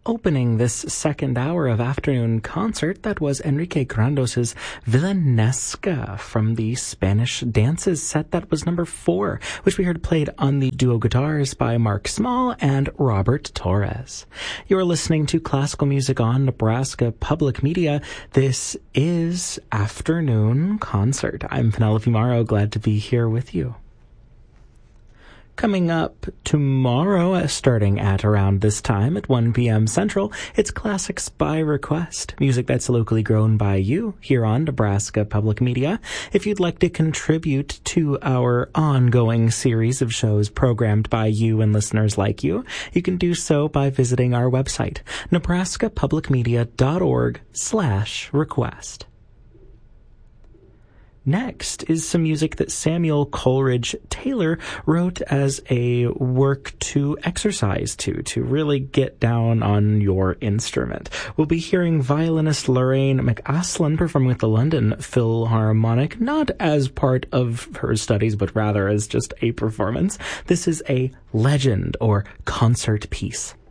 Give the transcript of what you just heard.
Opening this second hour of afternoon concert, that was Enrique Grandos's Villanesca from the Spanish Dances set. That was number 4, which we heard played on the duo guitars by Mark Small and Robert Torres. You're listening to classical music on Nebraska Public Media. This is Afternoon Concert. I'm Penelope Morrow, glad to be here with you. Coming up tomorrow, starting at around this time at 1 p.m. Central, it's Classics by Request, music that's locally grown by you here on Nebraska Public Media. If you'd like to contribute to our ongoing series of shows programmed by you and listeners like you, you can do so by visiting our website, nebraskapublicmedia.org/request. Next is some music that Samuel Coleridge Taylor wrote as a work to exercise to really get down on your instrument. We'll be hearing violinist Lorraine McAslan perform with the London Philharmonic, not as part of her studies, but rather as just a performance. This is a legend or concert piece.